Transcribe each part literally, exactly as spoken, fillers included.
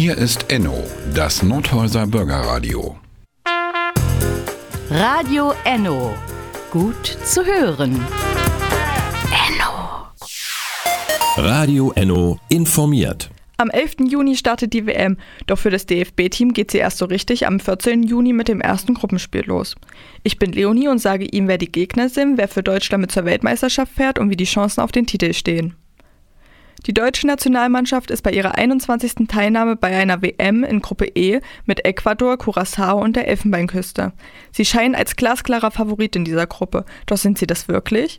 Hier ist Enno, das Nordhäuser Bürgerradio. Radio Enno. Gut zu hören. Enno. Radio Enno informiert. Am elften Juni startet die W M, doch für das D F B-Team geht sie erst so richtig am vierzehnten Juni mit dem ersten Gruppenspiel los. Ich bin Leonie und sage ihm, wer die Gegner sind, wer für Deutschland mit zur Weltmeisterschaft fährt und wie die Chancen auf den Titel stehen. Die deutsche Nationalmannschaft ist bei ihrer einundzwanzigsten Teilnahme bei einer W M in Gruppe E mit Ecuador, Curaçao und der Elfenbeinküste. Sie scheinen als glasklarer Favorit in dieser Gruppe, doch sind sie das wirklich?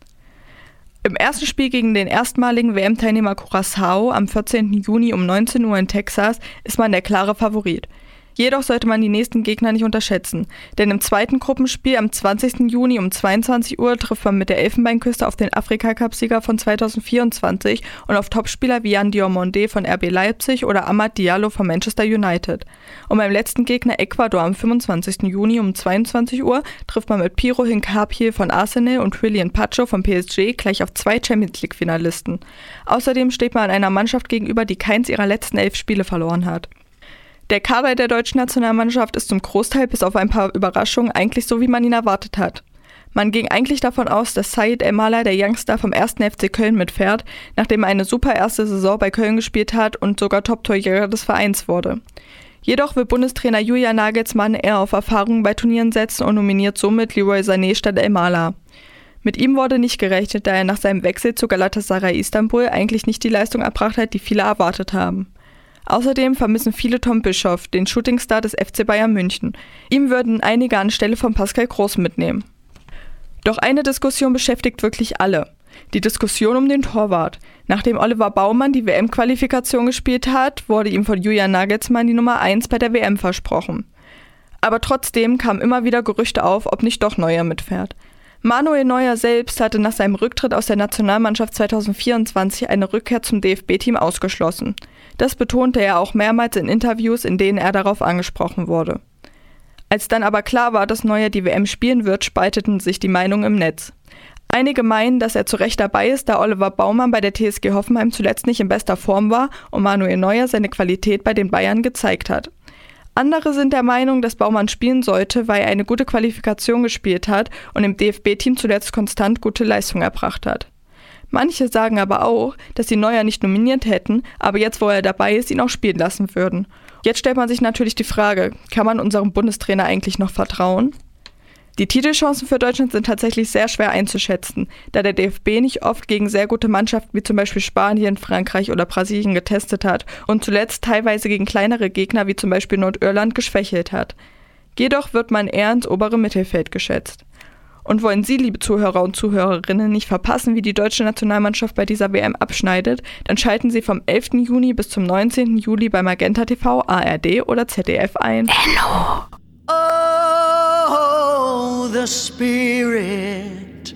Im ersten Spiel gegen den erstmaligen W M-Teilnehmer Curaçao am vierzehnten Juni um neunzehn Uhr in Texas ist man der klare Favorit. Jedoch sollte man die nächsten Gegner nicht unterschätzen, denn im zweiten Gruppenspiel am zwanzigsten Juni um zweiundzwanzig Uhr trifft man mit der Elfenbeinküste auf den Afrika-Cup-Sieger von zweitausendvierundzwanzig und auf Topspieler wie Yan Diomande von R B Leipzig oder Amad Diallo von Manchester United. Und beim letzten Gegner Ecuador am fünfundzwanzigsten Juni um zweiundzwanzig Uhr trifft man mit Piro Hincapié von Arsenal und Willian Pacho von P S G gleich auf zwei Champions-League-Finalisten. Außerdem steht man einer Mannschaft gegenüber, die keins ihrer letzten elf Spiele verloren hat. Der Kader der deutschen Nationalmannschaft ist zum Großteil bis auf ein paar Überraschungen eigentlich so, wie man ihn erwartet hat. Man ging eigentlich davon aus, dass Said El-Mala, der Youngster vom ersten F C Köln, mitfährt, nachdem er eine super erste Saison bei Köln gespielt hat und sogar Top-Torjäger des Vereins wurde. Jedoch will Bundestrainer Julian Nagelsmann eher auf Erfahrungen bei Turnieren setzen und nominiert somit Leroy Sané statt El-Mala. Mit ihm wurde nicht gerechnet, da er nach seinem Wechsel zu Galatasaray Istanbul eigentlich nicht die Leistung erbracht hat, die viele erwartet haben. Außerdem vermissen viele Tom Bischoff, den Shootingstar des F C Bayern München. Ihm würden einige anstelle von Pascal Groß mitnehmen. Doch eine Diskussion beschäftigt wirklich alle. Die Diskussion um den Torwart. Nachdem Oliver Baumann die W M-Qualifikation gespielt hat, wurde ihm von Julian Nagelsmann die Nummer eins bei der W M versprochen. Aber trotzdem kamen immer wieder Gerüchte auf, ob nicht doch Neuer mitfährt. Manuel Neuer selbst hatte nach seinem Rücktritt aus der Nationalmannschaft zweitausendvierundzwanzig eine Rückkehr zum D F B-Team ausgeschlossen. Das betonte er auch mehrmals in Interviews, in denen er darauf angesprochen wurde. Als dann aber klar war, dass Neuer die W M spielen wird, spalteten sich die Meinungen im Netz. Einige meinen, dass er zu Recht dabei ist, da Oliver Baumann bei der T S G Hoffenheim zuletzt nicht in bester Form war und Manuel Neuer seine Qualität bei den Bayern gezeigt hat. Andere sind der Meinung, dass Baumann spielen sollte, weil er eine gute Qualifikation gespielt hat und im D F B-Team zuletzt konstant gute Leistung erbracht hat. Manche sagen aber auch, dass sie Neuer nicht nominiert hätten, aber jetzt, wo er dabei ist, ihn auch spielen lassen würden. Jetzt stellt man sich natürlich die Frage, kann man unserem Bundestrainer eigentlich noch vertrauen? Die Titelchancen für Deutschland sind tatsächlich sehr schwer einzuschätzen, da der D F B nicht oft gegen sehr gute Mannschaften wie zum Beispiel Spanien, Frankreich oder Brasilien getestet hat und zuletzt teilweise gegen kleinere Gegner wie zum Beispiel Nordirland geschwächelt hat. Jedoch wird man eher ins obere Mittelfeld geschätzt. Und wollen Sie, liebe Zuhörer und Zuhörerinnen, nicht verpassen, wie die deutsche Nationalmannschaft bei dieser W M abschneidet, dann schalten Sie vom elften Juni bis zum neunzehnten Juli bei Magenta T V, A R D oder Z D F ein. Enno. Oh, the spirit.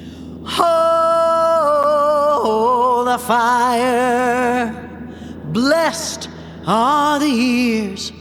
Oh, the fire. Blessed are the years